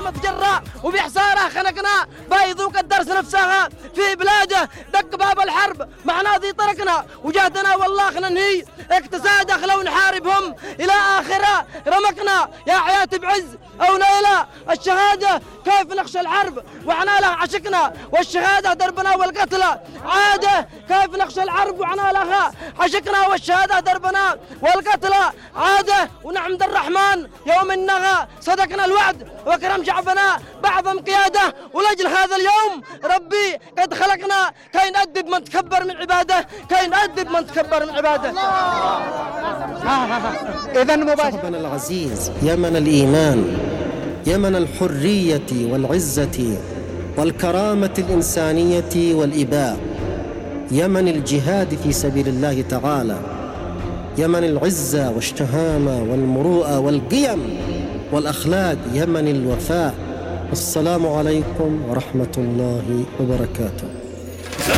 بضغط جراء وبحصاره خنقنا بايذوق الدرس نفسها في بلاده دق باب الحرب معنا ذي طرقنا وجهدنا والله ننهي اقتصاد اخلو نحاربهم الى اخره رمقنا يا حياة بعز او ليلى الشهاده كيف نخشى الحرب وعنا لها عشقنا والشهاده دربنا والقتلى عاده كيف نخشى الحرب وعنا لها عشقنا والشهاده دربنا والقتلى عاده ونحمد الرحمن يوم النغى صدقنا الوعد وكرم شعبنا بعضهم قياده ولاجل هذا اليوم ربي قد خلقنا كي نأدب من تكبر من عباده كي نأدب من تكبر من عباده. إذا مباشر صاحبنا العزيز يمن الإيمان يمن الحرية والعزة والكرامة الإنسانية والإباء يمن الجهاد في سبيل الله تعالى يمن العزة والشهامة والمروءة والقيم والأخلاق يمن الوفاء. السلام عليكم ورحمة الله وبركاته.